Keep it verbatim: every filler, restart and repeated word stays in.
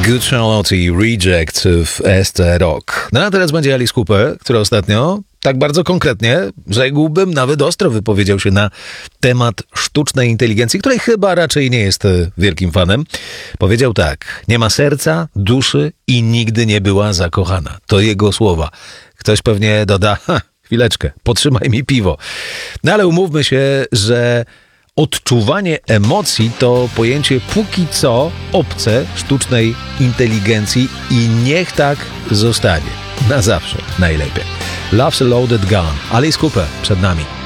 Good Charlotte Reject w S T Rock. No a teraz będzie Alice Cooper, który ostatnio tak bardzo konkretnie, rzekłbym, nawet ostro wypowiedział się na temat sztucznej inteligencji, której chyba raczej nie jest wielkim fanem. Powiedział tak: nie ma serca, duszy i nigdy nie była zakochana. To jego słowa. Ktoś pewnie doda: ha, chwileczkę, potrzymaj mi piwo. No ale umówmy się, że odczuwanie emocji to pojęcie póki co obce sztucznej inteligencji i niech tak zostanie. Na zawsze najlepiej. Love's a Loaded Gun. Alice Cooper przed nami.